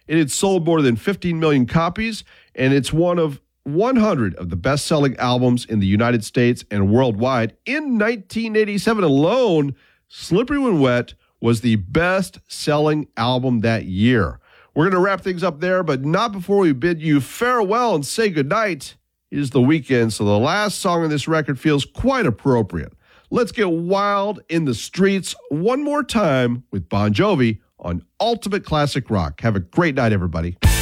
It had sold more than 15 million copies, and it's one of 100 of the best-selling albums in the United States and worldwide. In 1987 alone, Slippery When Wet was the best-selling album that year. We're going to wrap things up there, but not before we bid you farewell and say goodnight. It is the weekend, so the last song on this record feels quite appropriate. Let's get wild in the streets one more time with Bon Jovi on Ultimate Classic Rock. Have a great night, everybody.